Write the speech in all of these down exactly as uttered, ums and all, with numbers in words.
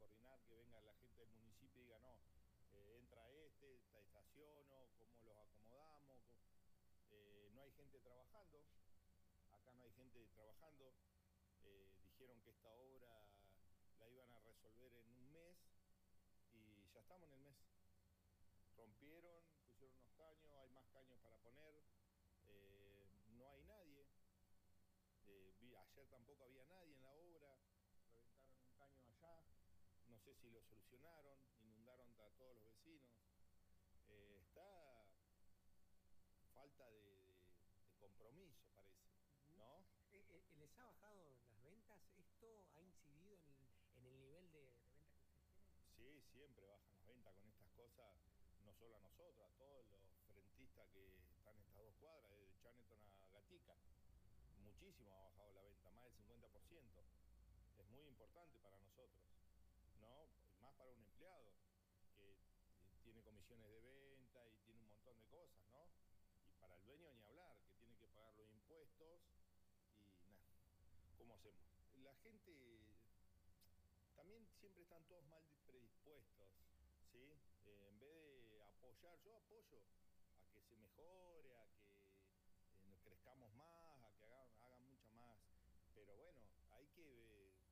coordinar, que venga la gente del municipio y diga, no, eh, entra este, te estaciono, cómo los acomodamos, cómo... Eh, no hay gente trabajando, acá no hay gente trabajando, eh, dijeron que esta obra la iban a resolver en un mes y ya estamos en el mes. Rompieron, pusieron unos caños, hay más caños para poner, eh, no hay nadie, eh, vi, ayer tampoco había nadie en la obra, reventaron un caño allá, no sé si lo solucionaron, inundaron a todos los vecinos, eh, está falta de, de, de compromiso parece, ¿no? Eh, eh, ¿Les ha bajado las ventas? ¿Esto ha incidido en el, en el nivel de, de ventas que ustedes tienen? Sí, siempre bajan las ventas con estas cosas, no solo a nosotros, a todos los frentistas que están en estas dos cuadras, de Chaneton a Gatica. Muchísimo ha bajado la venta, más del cincuenta por ciento. Es muy importante para nosotros, ¿no? Más para un empleado que tiene comisiones de venta y tiene un montón de cosas, ¿no? Y para el dueño ni hablar, que tiene que pagar los impuestos y nada. ¿Cómo hacemos? La gente también siempre están todos mal predispuestos, ¿sí? Eh, en vez de apoyar, yo apoyo a que se mejore, a que eh, crezcamos más, a que hagan, hagan mucha más, pero bueno, hay que eh,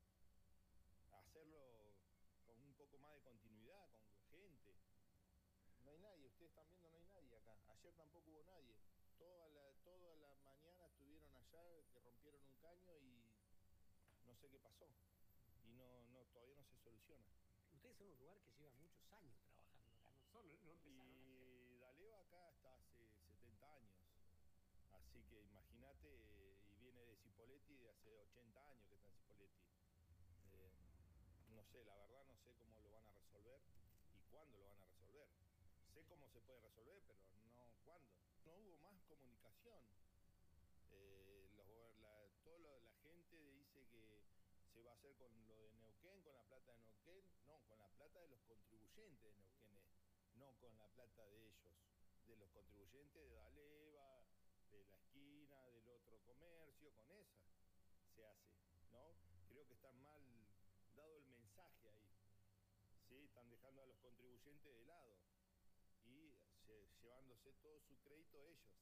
hacerlo con un poco más de continuidad, con gente. No hay nadie, ustedes están viendo, no hay nadie acá. Ayer tampoco hubo nadie. Toda la, toda la mañana estuvieron allá, que rompieron un caño y no sé qué pasó. Y no, no, todavía no se soluciona. Ustedes son un lugar que lleva muchos años trabajando acá, no solo no empezaron ayer. Y Daleva acá está hace setenta años. Así que imagínate, y viene de Cipolletti de hace ochenta años que está en Cipolletti. Eh, no sé, la verdad no sé cómo lo van a resolver y cuándo lo van a resolver. Sé cómo se puede resolver, pero no cuándo. No hubo más comunicación. Eh, los, la, toda lo, la gente dice que se va a hacer con lo de Neuquén, con la plata de Neuquén. No, con la plata de los contribuyentes de Neuquén, no con la plata de ellos, de los contribuyentes de Daleva, de la esquina, del otro comercio, con esa se hace, ¿no? Creo que está mal dado el mensaje ahí, ¿sí? Están dejando a los contribuyentes de lado y se, llevándose todo su crédito ellos.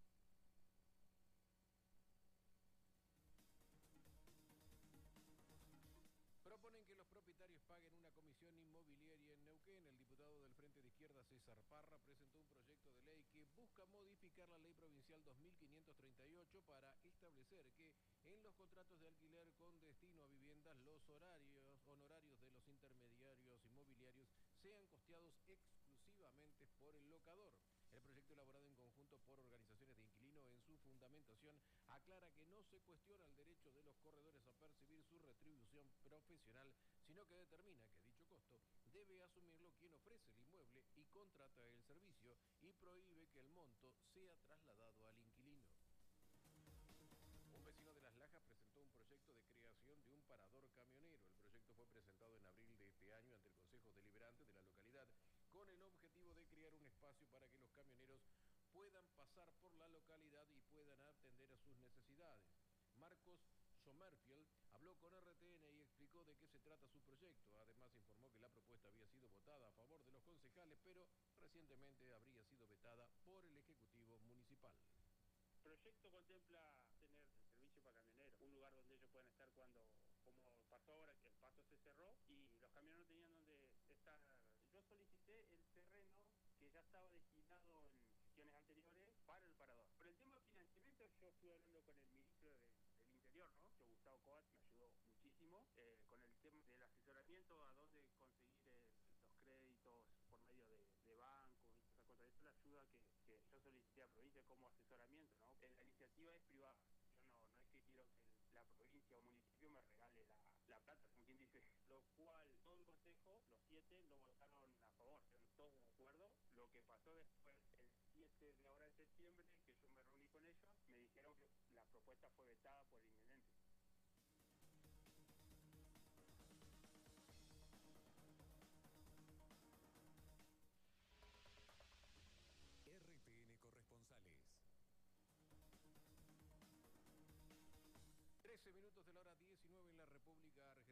Proponen que los propietarios paguen una comisión inmobiliaria en Neuquén. El diputado del Frente de Izquierda, César Parra, presentó un proyecto de ley que busca modificar la ley provincial dos mil quinientos treinta y ocho para establecer que en los contratos de alquiler con destino a viviendas los horarios, honorarios de los intermediarios inmobiliarios sean costeados exclusivamente por el locador. El proyecto, elaborado en conjunto por organizaciones de inquilinos, en su fundamentación aclara que no se cuestiona el derecho de los corredores a percibir su retribución profesional, sino que determina que dicho costo debe asumirlo quien ofrece el inmueble y contrata el servicio, y prohíbe que el monto sea trasladado al inquilino. Un vecino de Las Lajas presentó un proyecto de creación de un parador camionero. El proyecto fue presentado en abril de este año ante el Consejo Deliberante de la localidad con el objetivo de crear un espacio para que los camioneros puedan pasar por la localidad y puedan atender a sus necesidades. Marcos Sommerfield habló con R T N y explicó de qué se trata su proyecto. Además, informó que la propuesta había sido votada a favor de los concejales, pero recientemente habría sido vetada por el Ejecutivo Municipal. El proyecto contempla tener el servicio para camioneros, un lugar donde ellos puedan estar cuando, como pasó ahora, que el paso se cerró y los camioneros no tenían donde estar. Yo solicité el terreno que ya estaba destinado en gestiones anteriores para el parador. Por el tema de financiamiento, yo estuve hablando con el ministro de, del Interior, ¿no? Yo, Gustavo Coat, me ayudó muchísimo eh, con el tema del asesoramiento, a dónde conseguir el, los créditos por medio de, de bancos y todas esas cosas. Esa es la ayuda que, que yo solicité a provincia como asesoramiento, ¿no? La iniciativa es privada. Yo no, no es que quiero que el, la provincia o municipio me regale la, la plata, como quien dice, lo cual todo el consejo, los siete, lo votaron a favor, están todos de acuerdo. Lo que pasó después, el siete de ahora de septiembre, que yo me reuní con ellos, me dijeron que la propuesta fue vetada por el